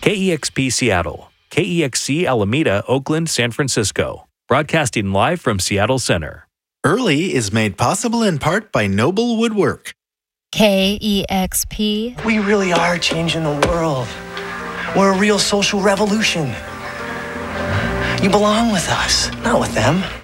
KEXP Seattle, KEXC Alameda, Oakland, San Francisco. Broadcasting live from Seattle Center. Early is made possible in part by Noble Woodwork. KEXP. We really are changing the world. We're a real social revolution. You belong with us, not with them.